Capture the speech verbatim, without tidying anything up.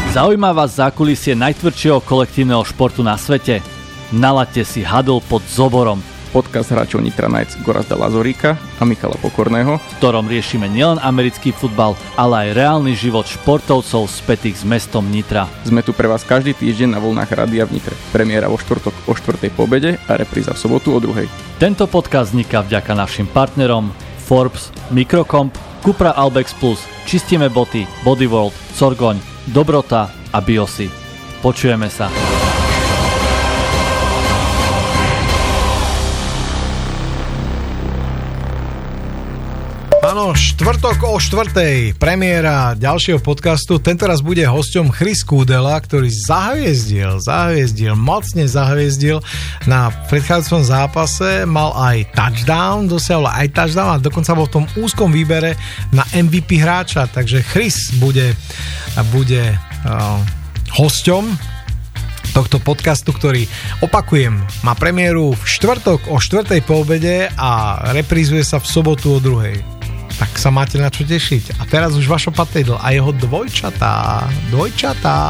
Zaujíma vás zákulisie najtvrdšieho kolektívneho športu na svete? Nalaďte si Huddle pod Zoborom. Podcast hráčov Nitra Knights Gorazda Lazoríka a Michala Pokorného, v ktorom riešime nielen americký futbal, ale aj reálny život športovcov spätých s mestom Nitra. Sme tu pre vás každý týždeň na vlnách rádia v Nitre. Premiéra vo štvrtok o štvrtej po obede a repríza v sobotu o druhej. Tento podcast vzniká vďaka našim partnerom Forbes, Microcomp, Cupra Albex Plus, Čistíme boty, Bodyworld, Sorgoň, Dobrota a Biosy. Počujeme sa. Áno, štvrtok o štvrtej, premiéra ďalšieho podcastu. Tentoraz bude hosťom Chris Kúdela, ktorý zahviezdil, zahviezdil, mocne zahviezdil na predchádzajúcom zápase. Mal aj touchdown, dosiahol aj touchdown a dokonca bol v tom úzkom výbere na em ví pí hráča. Takže Chris bude, bude uh, hosťom tohto podcastu, ktorý, opakujem, má premiéru v štvrtok o štvrtej po obede a reprízuje sa v sobotu o druhej. Tak sa máte na čo tešiť. A teraz už Vašo Patejdl a jeho dvojčatá. Dvojčatá.